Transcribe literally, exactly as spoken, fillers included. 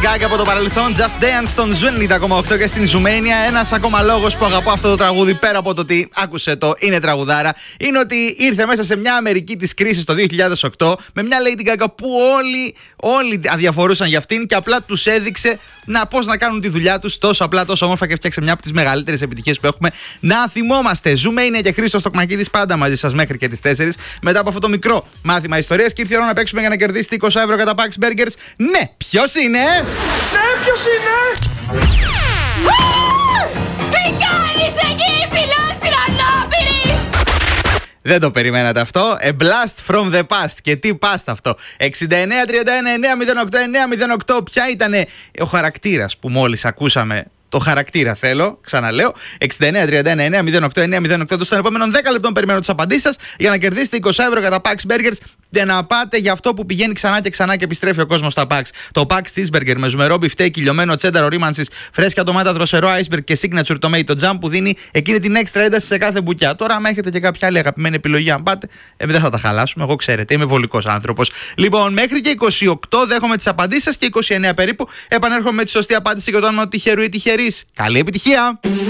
Lady Gaga από το παρελθόν. Just Dance στον Ζου ενενήντα κόμμα οκτώ και στην Ζουμένια. Ένας ακόμα λόγος που αγαπώ αυτό το τραγούδι, πέρα από το ότι άκουσε το, είναι τραγουδάρα, είναι ότι ήρθε μέσα σε μια Αμερική της κρίσης το δύο χιλιάδες οκτώ με μια Lady Gaga που όλοι, όλοι αδιαφορούσαν για αυτήν και απλά τους έδειξε να πώς να κάνουν τη δουλειά τους τόσο απλά, τόσο όμορφα και φτιάξε μια από τις μεγαλύτερες επιτυχίες που έχουμε να θυμόμαστε. Ζουμένια και Χρήστος Τοκμακίδης πάντα μαζί σας μέχρι και τις τέσσερις. Μετά από αυτό το μικρό μάθημα ιστορίας και ήρθε η ώρα να παίξουμε για να κερδίσετε είκοσι ευρώ κατά Pax Burgers. Ναι, ποιος είναι? Ναι, ποιος είναι? Τι κάνεις εκεί, φιλόσυρα ανάπηρη? Δεν το περιμένατε αυτό. A blast from the past. Και τι past αυτό? εξήντα εννέα τριάντα ένα εννέα μηδέν οκτώ εννέα μηδέν οκτώ. Ποια ήταν ο χαρακτήρας που μόλις ακούσαμε? Το χαρακτήρα θέλω, ξαναλέω. εξήντα εννέα τριάντα ένα εννέα μηδέν οκτώ εννέα μηδέν οκτώ. Στον επόμενο δέκα λεπτών περιμένω τις απαντήσεις σας για να κερδίσετε είκοσι ευρώ κατά Pax Burgers και να πάτε για αυτό που πηγαίνει ξανά και ξανά και επιστρέφει ο κόσμος στα Pax. Το Pax Cheeseburger με ζουμερό μπιφτέκι, λιωμένο τσένταρο ρήμανσης, φρέσκια ντομάτα, δροσερό iceberg και signature tomato jam που δίνει εκείνη την έξτρα ένταση σε κάθε μπουκιά. Τώρα, άμα έχετε και κάποια άλλη αγαπημένη επιλογή, αν πάτε, ε, δεν θα τα χαλάσουμε. Εγώ ξέρετε, είμαι βολικός άνθρωπος. Λοιπόν, μέχρι και είκοσι οκτώ δέχομαι τις απαντήσεις σας και είκοσι εννέα περίπου επανέρχομαι με τη σωστή απάντηση για το όνομα τυχερού ή τυχερής. Καλή επιτυχία!